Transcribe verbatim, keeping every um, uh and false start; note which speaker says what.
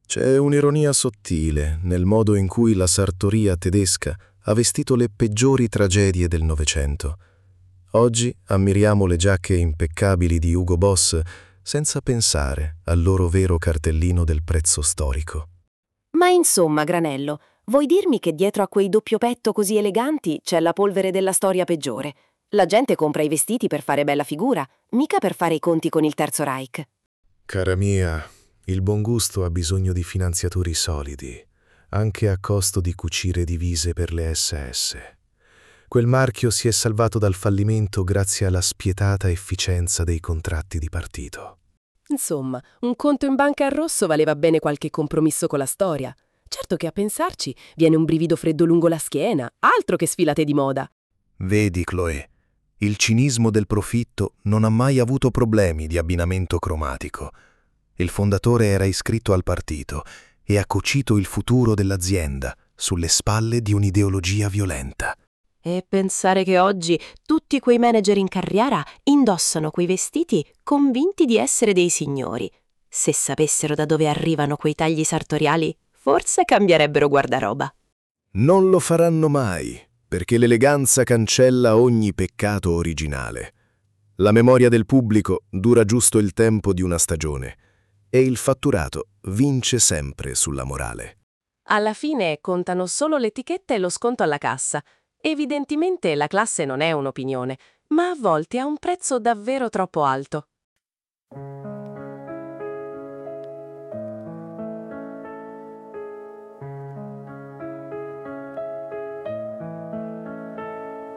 Speaker 1: C'è un'ironia sottile nel modo in cui la sartoria tedesca ha vestito le peggiori tragedie del Novecento. Oggi ammiriamo le giacche impeccabili di Hugo Boss senza pensare al loro vero cartellino del prezzo storico.
Speaker 2: Ma insomma, Granello, vuoi dirmi che dietro a quei doppio petto così eleganti c'è la polvere della storia peggiore? La gente compra i vestiti per fare bella figura, mica per fare i conti con il Terzo Reich.
Speaker 1: Cara mia, il buon gusto ha bisogno di finanziatori solidi, anche a costo di cucire divise per le S S. Quel marchio si è salvato dal fallimento grazie alla spietata efficienza dei contratti di partito.
Speaker 2: Insomma, un conto in banca a rosso valeva bene qualche compromesso con la storia. Certo che a pensarci viene un brivido freddo lungo la schiena, altro che sfilate di moda.
Speaker 1: Vedi, Chloé, il cinismo del profitto non ha mai avuto problemi di abbinamento cromatico. Il fondatore era iscritto al partito e ha cucito il futuro dell'azienda sulle spalle di un'ideologia violenta.
Speaker 2: E pensare che oggi tutti quei manager in carriera indossano quei vestiti convinti di essere dei signori. Se sapessero da dove arrivano quei tagli sartoriali, forse cambierebbero guardaroba.
Speaker 1: Non lo faranno mai, perché l'eleganza cancella ogni peccato originale. La memoria del pubblico dura giusto il tempo di una stagione e il fatturato vince sempre sulla morale.
Speaker 2: Alla fine contano solo l'etichetta e lo sconto alla cassa. Evidentemente la classe non è un'opinione, ma a volte ha un prezzo davvero troppo alto.